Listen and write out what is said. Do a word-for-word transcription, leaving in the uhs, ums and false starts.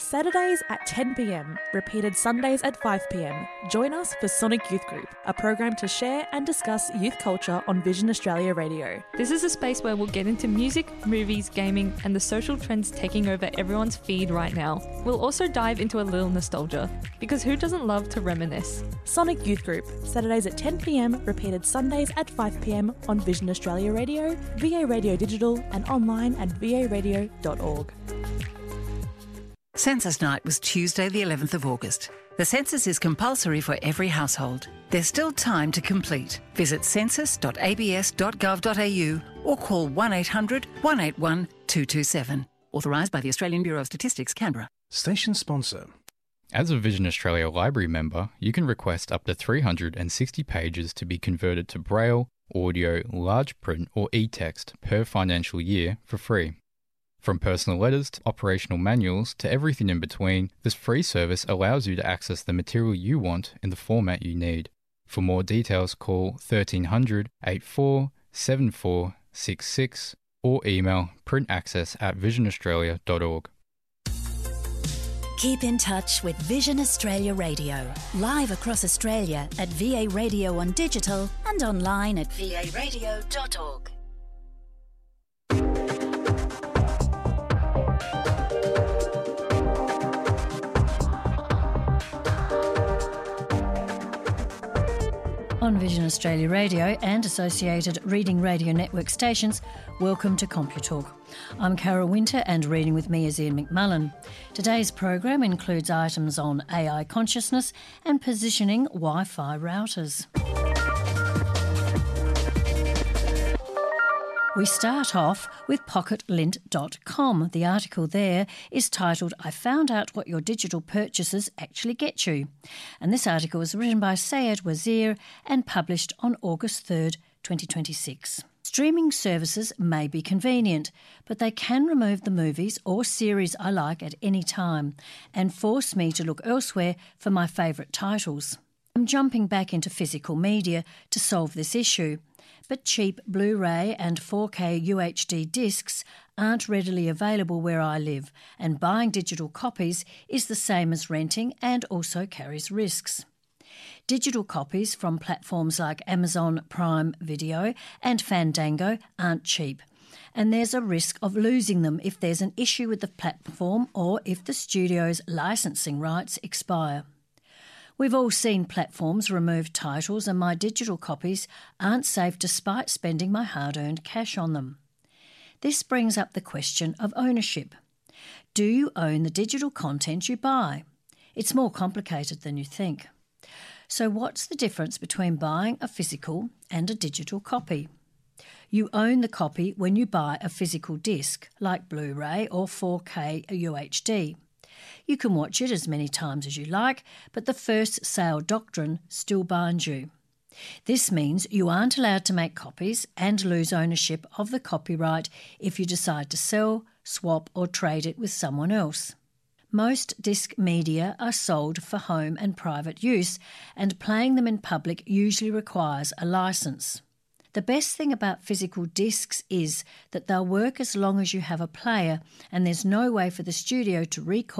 Saturdays at ten p m, repeated Sundays at five p m. Join us for Sonic Youth Group, a program to share and discuss youth culture on Vision Australia Radio. This is a space where we'll get into music, movies, gaming, and the social trends taking over everyone's feed right now. We'll also dive into a little nostalgia, because who doesn't love to reminisce? Sonic Youth Group, Saturdays at ten p m, repeated Sundays at five p m on Vision Australia Radio, V A Radio Digital, and online at v a radio dot org. Census Night was Tuesday the eleventh of August. The census is compulsory for every household. There's still time to complete. Visit census dot a b s dot gov dot a u or call one eight hundred, one eight one, two two seven. Authorised by the Australian Bureau of Statistics, Canberra. Station sponsor. As a Vision Australia Library member, you can request up to three hundred sixty pages to be converted to Braille, audio, large print or e-text per financial year for free. From personal letters to operational manuals to everything in between, this free service allows you to access the material you want in the format you need. For more details, call thirteen hundred, eighty-four, seventy-four, sixty-six or email printaccess at vision australia dot org. Keep in touch with Vision Australia Radio, live across Australia at V A Radio on digital and online at v a radio dot org. On Vision Australia Radio and associated Reading Radio Network stations, welcome to CompuTalk. I'm Carol Winter and reading with me is Ian McMullen. Today's program includes items on A I consciousness and positioning Wi-Fi routers. We start off with pocket lint dot com. The article there is titled, I Found Out What Your Digital Purchases Actually Get You. And this article was written by Sayed Wazir and published on August third, twenty twenty-six. Streaming services may be convenient, but they can remove the movies or series I like at any time and force me to look elsewhere for my favourite titles. I'm jumping back into physical media to solve this issue. But cheap Blu-ray and four K U H D discs aren't readily available where I live, and buying digital copies is the same as renting and also carries risks. Digital copies from platforms like Amazon Prime Video and Fandango aren't cheap, and there's a risk of losing them if there's an issue with the platform or if the studio's licensing rights expire. We've all seen platforms remove titles, and my digital copies aren't safe despite spending my hard-earned cash on them. This brings up the question of ownership. Do you own the digital content you buy? It's more complicated than you think. So what's the difference between buying a physical and a digital copy? You own the copy when you buy a physical disc, like Blu-ray or four K U H D. You can watch it as many times as you like, but the first sale doctrine still binds you. This means you aren't allowed to make copies and lose ownership of the copyright if you decide to sell, swap or trade it with someone else. Most disc media are sold for home and private use, and playing them in public usually requires a licence. The best thing about physical discs is that they'll work as long as you have a player, and there's no way for the studio to recall